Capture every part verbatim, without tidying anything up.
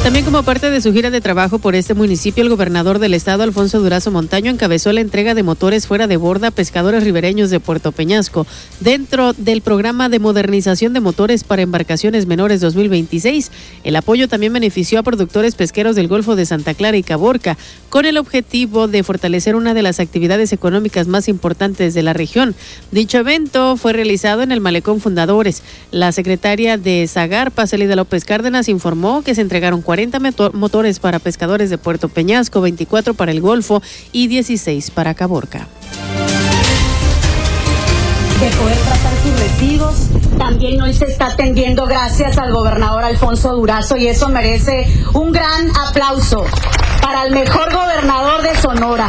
También como parte de su gira de trabajo por este municipio, el gobernador del estado, Alfonso Durazo Montaño, encabezó la entrega de motores fuera de borda a pescadores ribereños de Puerto Peñasco, dentro del programa de modernización de motores para embarcaciones menores dos mil veintiséis. El apoyo también benefició a productores pesqueros del Golfo de Santa Clara y Caborca, con el objetivo de fortalecer una de las actividades económicas más importantes de la región. Dicho evento fue realizado en el Malecón Fundadores. La secretaria de Zagarpa, Celida López Cárdenas, informó que se entregaron cuarenta motores para pescadores de Puerto Peñasco, veinticuatro para el Golfo y dieciséis para Caborca. De poder tratar sus residuos, también hoy se está atendiendo gracias al gobernador Alfonso Durazo, y eso merece un gran aplauso para el mejor gobernador de Sonora.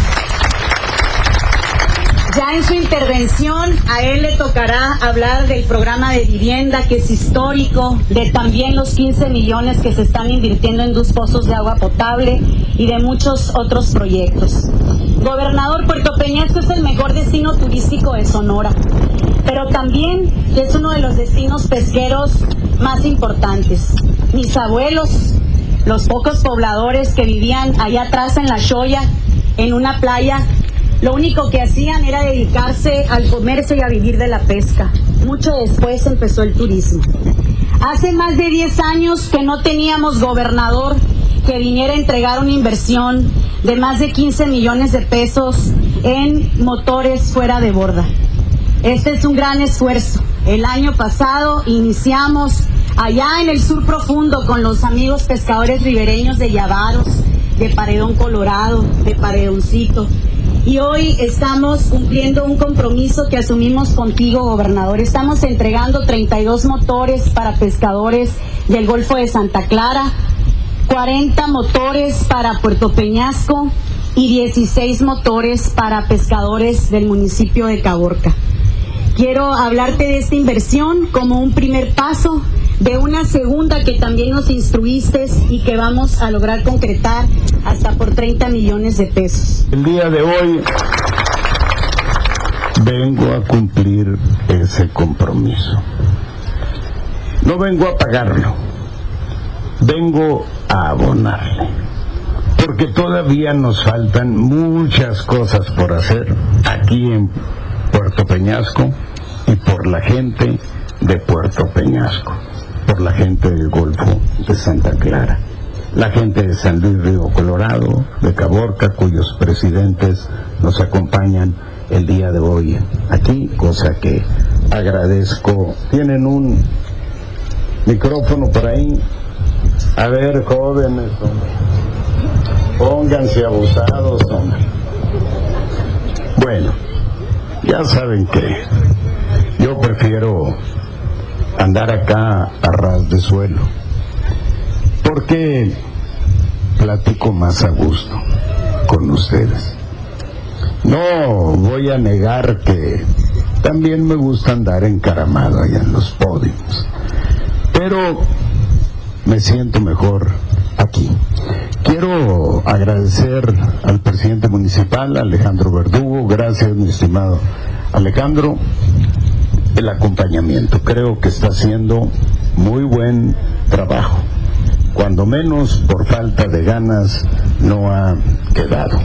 Ya en su intervención a él le tocará hablar del programa de vivienda, que es histórico, de también los quince millones que se están invirtiendo en dos pozos de agua potable y de muchos otros proyectos. Gobernador, Puerto Peñasco es el mejor destino turístico de Sonora, pero también es uno de los destinos pesqueros más importantes. Mis abuelos, los pocos pobladores que vivían allá atrás en La Xoya, en una playa, lo único que hacían era dedicarse al comercio y a vivir de la pesca. Mucho después empezó el turismo. Hace más de diez años que no teníamos gobernador que viniera a entregar una inversión de más de quince millones de pesos en motores fuera de borda. Este es un gran esfuerzo. El año pasado iniciamos allá en el sur profundo con los amigos pescadores ribereños de Llavaros, de Paredón Colorado, de Paredoncito. Y hoy estamos cumpliendo un compromiso que asumimos contigo, gobernador. Estamos entregando treinta y dos motores para pescadores del Golfo de Santa Clara, cuarenta motores para Puerto Peñasco y dieciséis motores para pescadores del municipio de Caborca. Quiero hablarte de esta inversión como un primer paso de una segunda que también nos instruiste y que vamos a lograr concretar hasta por treinta millones de pesos. El día de hoy vengo a cumplir ese compromiso. No vengo a pagarlo, vengo a abonarle, porque todavía nos faltan muchas cosas por hacer aquí en Puerto Peñasco y por la gente de Puerto Peñasco, por la gente del Golfo de Santa Clara, la gente de San Luis Río Colorado, de Caborca, cuyos presidentes nos acompañan el día de hoy aquí, cosa que agradezco. Tienen un micrófono por ahí. A ver, jóvenes, hombre, pónganse abusados, hombre. Bueno, ya saben que yo prefiero andar acá a ras de suelo, porque platico más a gusto con ustedes. No voy a negar que también me gusta andar encaramado allá en los podios, pero me siento mejor aquí. Quiero agradecer al presidente municipal, Alejandro Verdugo. Gracias, mi estimado Alejandro, el acompañamiento. Creo que está haciendo muy buen trabajo. Cuando menos por falta de ganas no ha quedado.